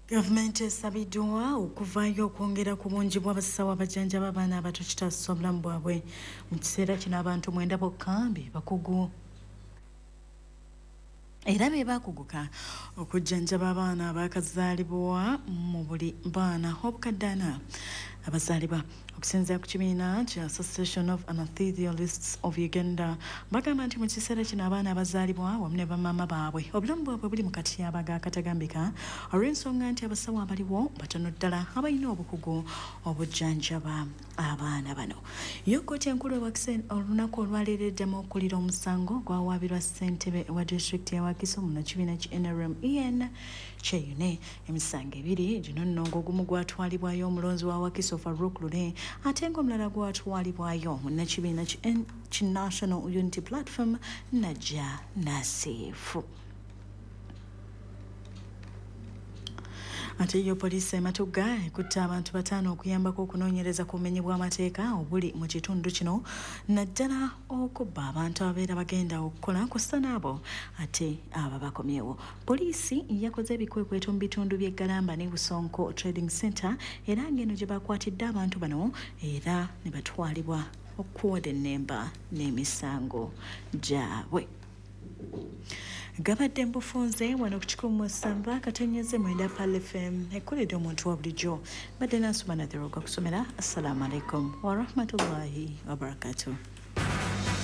Gavumenti esabiddwa okuvaayo okwongera ku bungi bw'abasawo abajjanjaba abaana abato kitaasa obulamu bwabwe. Mu kiseera kino abantu 9 bokka be bakugu era be bakuguka okujjanjaba abaana abaakazaalibwa mu buli baana obukadde 4 abazaalibwa. Okusinziira ku kibiina kya Association of Anesthesiologists of Uganda bagamba nti mu kiseera kino abaana abazaalibwa wamu ne bamaama baabwe obulamu bwabwe buli mu katyabaga akatagambika olw'ensonga nti abasawo abaliwo batono ddala abalina obukugu obujjanjaba abaana bano. Yo kkooti enkulu ewakise olunaku olwaleero eddamu okuwulira omusango gwawaabirwa ssentebe wa disitulikiti ya Wakiso mu kibiina ki NRM EN Kyeyune. Emisango ebiri gino nno ng'ogumu gwatwalibwayo omulonzi wa Wakiso Farouk Lule ate ng'omulala gwatwalibwayo munnakibiina ki National Unity Platform Najja Nasifu. Ate yo poliisi Matugga ekutte abantu 5 okuyambako okunoonyereza ku bumenyi bw'amateeka obuli mu kitundu kino naddala okubba abantu ababeera bagenda okukola kussa n'abo ate ababakomyewo. Poliisi yakoze ebikwekweto mu bitundu by'e Galamba ne Busonko Trading Center era ng'eno gye bakwatidde abantu bano era ne batwalibwa okuwada ennemba n'emisango gyabwe. Gabadde mbufunze wano ku 107.9 Pal FM ekkoledde omuntu wa bulijjo badde nansoma natheroga kusomera. Assalamu alaikum wa rahmatullahi wa barakatuh.